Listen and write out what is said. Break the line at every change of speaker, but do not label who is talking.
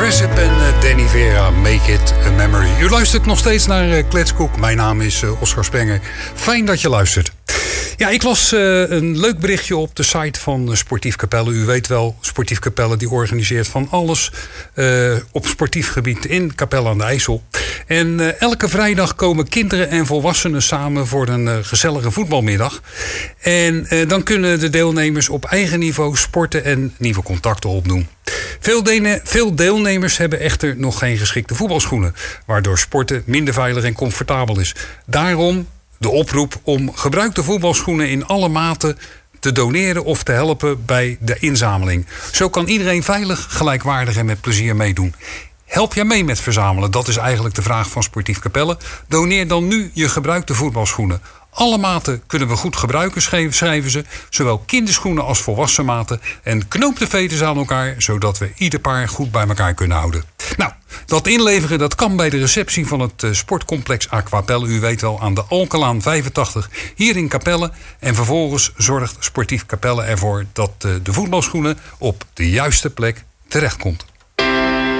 Cressip en Danny Vera, Make It a Memory. U luistert nog steeds naar Kletskoek. Mijn naam is Oscar Sprenger. Fijn dat je luistert. Ja, ik las een leuk berichtje op de site van Sportief Capelle. U weet wel, Sportief Capelle die organiseert van alles op sportief gebied in Capelle aan de IJssel. En elke vrijdag komen kinderen en volwassenen samen voor een gezellige voetbalmiddag. En dan kunnen de deelnemers op eigen niveau sporten en nieuwe contacten opdoen. Veel deelnemers hebben echter nog geen geschikte voetbalschoenen, waardoor sporten minder veilig en comfortabel is. Daarom de oproep om gebruikte voetbalschoenen in alle maten te doneren of te helpen bij de inzameling. Zo kan iedereen veilig, gelijkwaardig en met plezier meedoen. Help jij mee met verzamelen? Dat is eigenlijk de vraag van Sportief Capelle. Doneer dan nu je gebruikte voetbalschoenen. Alle maten kunnen we goed gebruiken, schrijven ze. Zowel kinderschoenen als volwassen maten. En knoop de veters aan elkaar, zodat we ieder paar goed bij elkaar kunnen houden. Nou, dat inleveren dat kan bij de receptie van het sportcomplex Aquapelle. U weet wel, aan de Alkelaan 85 hier in Capelle. En vervolgens zorgt Sportief Capelle ervoor dat de voetbalschoenen op de juiste plek terechtkomt.